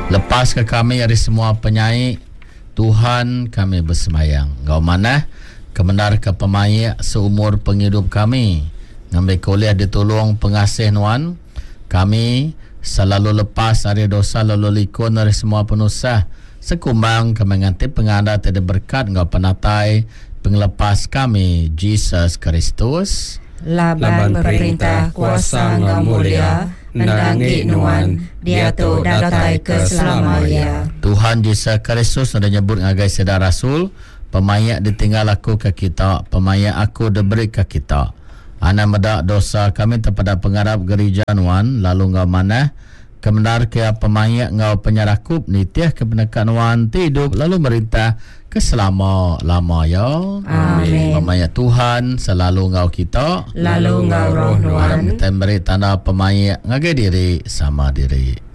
Lepas ke kami dari semua penyaik, Tuhan kami bersemayang. Engkau mana kebenar ke pemayak seumur penghidup kami. Ngambil kuliah ditolong pengasih Nuan. Kami selalu lepas dari dosa lalu likun dari semua penusah. Sekumbang kami nganti pengada tidak berkat Engkau penatai penglepas kami Yesus Kristus. Laban perintah kuasa Engkau mulia, mendangi Nuan, dia tu datai ke selamanya. Tuhan Yesus Kristus ada nyebut ngagai sedar rasul, pemayak ditinggal aku ke kita, pemayak aku diberi ke kita. Ana medak dosa kami terpada pengarap gereja Nuan, lalu Engkau mana kebenar ke pemayak Engkau penyerakup nitiah kebenakan Nuan hidup lalu merintah ke selama-lama ya. Amin. Pemayak Tuhan selalu Engkau kita, Lalu Engkau roh Nuan. kita beri tanda pemayak ngagai diri sama diri.